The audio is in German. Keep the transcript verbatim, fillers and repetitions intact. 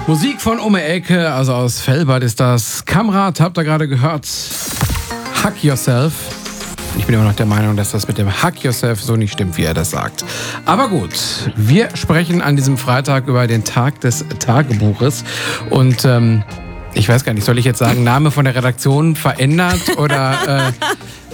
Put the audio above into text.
Musik von um die Ecke, also aus Velbert ist das. Kamrat, habt ihr gerade gehört. Hug Yourself. Ich bin immer noch der Meinung, dass das mit dem Hug Yourself so nicht stimmt, wie er das sagt. Aber gut, wir sprechen an diesem Freitag über den Tag des Tagebuches. Und ähm, ich weiß gar nicht, soll ich jetzt sagen, Name von der Redaktion verändert oder... Äh,